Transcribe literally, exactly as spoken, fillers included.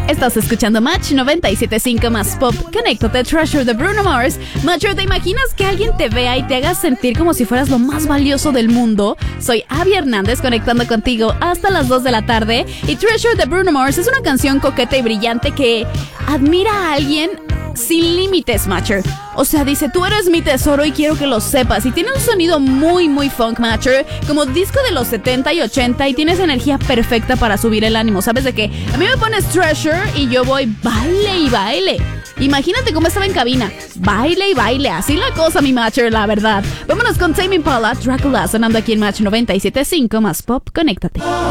Estás escuchando Match noventa y siete punto cinco más Pop. Conéctate, Treasure de Bruno Mars. Matcher, ¿te imaginas que alguien te vea y te haga sentir como si fueras lo más valioso del mundo? Soy Abby Hernández conectando contigo hasta las dos de la tarde. Y Treasure de Bruno Mars es una canción coqueta y brillante que admira a alguien sin límites, Matcher. O sea, dice, tú eres mi tesoro y quiero que lo sepas. Y tiene un sonido muy, muy funk, Matcher, como disco de los setenta y ochenta, y tienes energía perfecta para subir el ánimo. ¿Sabes de qué? A mí me pones Treasure y yo voy baile y baile. Imagínate cómo estaba en cabina. Baile y baile. Así la cosa, mi Matcher, la verdad. Vámonos con Tame Impala, Dracula, sonando aquí en Match noventa y siete punto cinco más Pop. Conéctate.